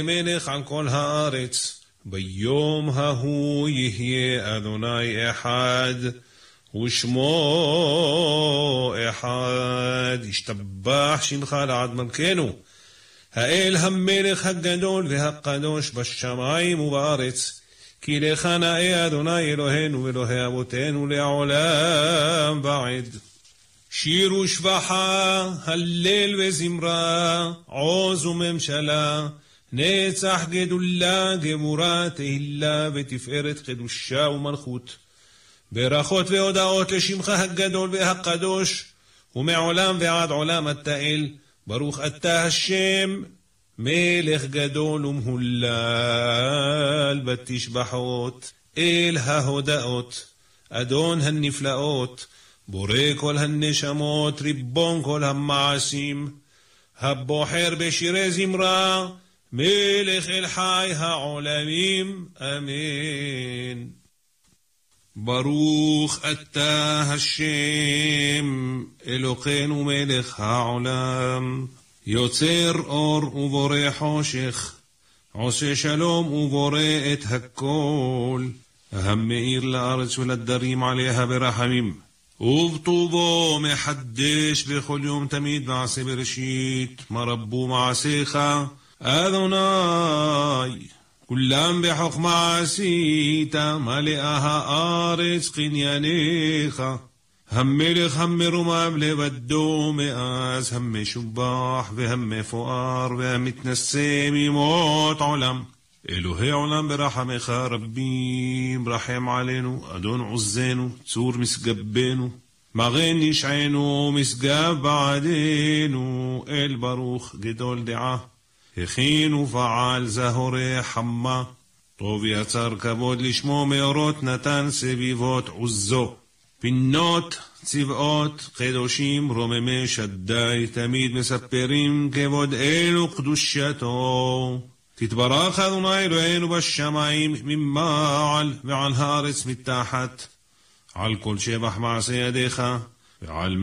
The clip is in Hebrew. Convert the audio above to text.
מלך על כל הארץ. ביום ההוא יהיה אדוני אחד, ושמו אחד. ישתבח שמך לעד מלכנו, האל המלך הגדול והקדוש בשמיים ובארץ. כי לך נאה אדוני אלוהינו ואלוהי אבותינו לעולם ועד. שיר ושבחה, הלל וזמרה, עוז וממשלה, נצח גדולה, גבורה, תהילה ותפארת, קדושה ומלכות. ברכות והודאות לשמך הגדול והקדוש, ומעולם ועד עולם אתה אל. ברוך אתה השם, מלך גדול ומהולל בתשבחות. אל ההודאות, אדון הנפלאות, בורא כל הנשמות, ריבון כל המעשים, הבוחר בשירי זמרה, מלך אל חי העולמים, אמן. ברוך אתה השם, אלוקינו מלך העולם, יוצר אור ובורא חושך, עושה שלום ובורא את הכל, המאיר לארץ ולדרים עליה ברחמים, ובטובו מחדש בכל יום תמיד מעשה בראשית. מה רבו מעשיך אדוני, כולם בחוכמה עשית, מלאה הארץ קנייניך. המלך המרומם לבדו מאז, המשובח והמפואר והמתנשא ממות עולם. אלוהי עולם ברחמך רבים, רחם עלינו, אדון עוזנו, צור מסגבנו, מגן נשענו, משגב בעדנו. אל ברוך גדול דעה, הכין ופעל זהורי חמה, טוב יצר כבוד לשמו, מאורות נתן סביבות עוזו. פינות צבאות קדושים רוממי שדי, תמיד מספרים כבוד אלו קדושתו. תתברך אדוני אלוהינו בשמיים ממעל ועל הארץ מתחת, על כל שבח מעשה ידיך ועל